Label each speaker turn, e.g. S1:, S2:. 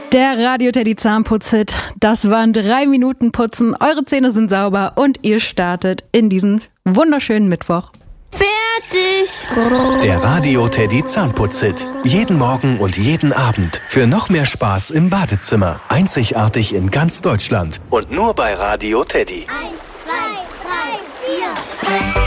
S1: Der Radio Teddy Zahnputz-Hit. Das waren 3 Minuten Putzen. Eure Zähne sind sauber und ihr startet in diesen wunderschönen Mittwoch.
S2: Fertig!
S3: Der Radio Teddy Zahnputz-Hit. Jeden Morgen und jeden Abend. Für noch mehr Spaß im Badezimmer. Einzigartig in ganz Deutschland. Und nur bei Radio Teddy.
S2: 1, 2, 3, 4.